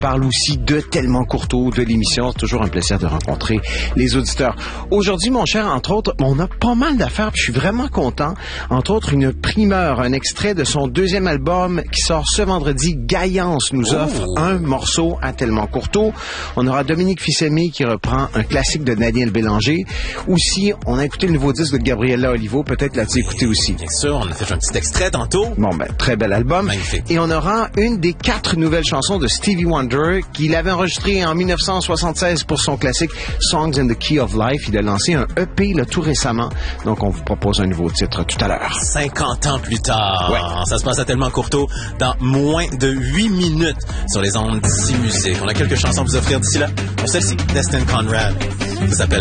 parle aussi de Tellement Courteau, de l'émission. C'est toujours un plaisir de rencontrer les auditeurs. Aujourd'hui, mon cher, entre autres, on a pas mal d'affaires, puis je suis vraiment content. Entre autres, une primeur, un extrait de son deuxième album qui sort ce vendredi. Gaillance nous offre un morceau à Tellement Courteau. On aura Dominique Fils-Aimé qui reprend un classique de Daniel Bélanger. Aussi, on a écouté le nouveau disque de Gabriella Olivo. Peut-être l'as-tu écouté aussi. Bien sûr, on a fait un petit extrait tantôt. Bon, très bel album. Magnifique. Et on aura une des 4 nouvelles chansons de Stevie Wonder qu'il avait enregistré en 1976 pour son classique Songs in the Key of Life. Il a lancé un EP là, tout récemment. Donc, on vous propose un nouveau titre tout à l'heure. 50 ans plus tard. Ouais. Ça se passe à Tellement Courteau dans moins de 8 minutes sur les ondes d'ici musique. On a quelques chansons à vous offrir d'ici là. Pour celle-ci, Destin Conrad. Ça s'appelle